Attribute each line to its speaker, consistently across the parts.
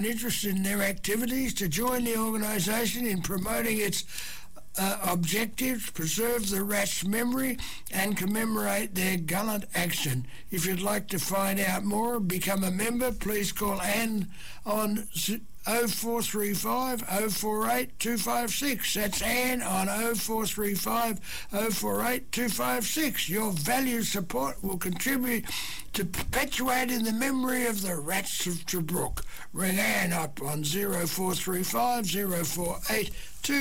Speaker 1: interested in their activities to join the organisation in promoting its objectives, preserve the Rats' memory and commemorate their gallant action. If you'd like to find out more and become a member, please call Anne on 0435 048 256. That's Anne on 0435 048 256. Your valued support will contribute to perpetuating the memory of the Rats of Tobruk. Ring Anne up on 0435 048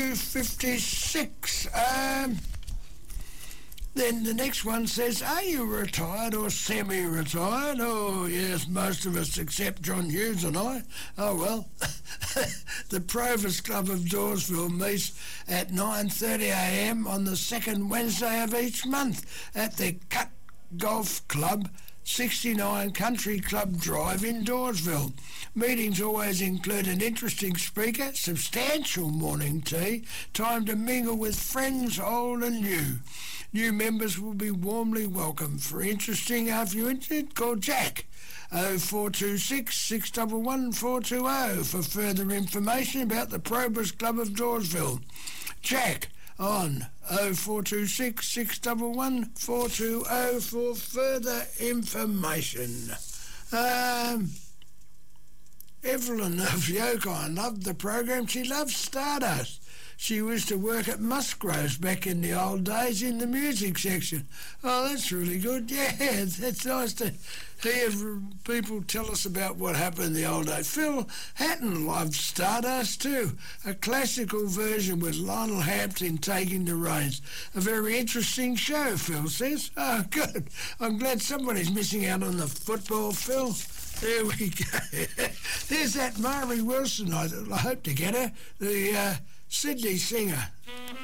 Speaker 1: 256. Then the next one says, are you retired or semi-retired? Oh, yes, most of us except John Hughes and I. Oh, well. The Provers Club of Dawesville meets at 9:30am on the second Wednesday of each month at the Cut Golf Club, 69 Country Club Drive in Dawesville. Meetings always include an interesting speaker, substantial morning tea, time to mingle with friends old and new. New members will be warmly welcome. For interesting, if you're interested, call Jack 0426 611 420 for further information about the Probers Club of Dawesville. Jack on 0426 611 420 for further information. Evelyn of Yokine loved the program. She loves Stardust. She used to work at Musgroves back in the old days in the music section. Oh, that's really good. Yeah, it's nice to hear people tell us about what happened in the old days. Phil Hatton loved Stardust too, a classical version with Lionel Hampton taking the reins. A very interesting show, Phil says. Oh, good. I'm glad somebody's missing out on the football, Phil. There we go. There's that Mari Wilson. I hope to get her. The Sydney singer.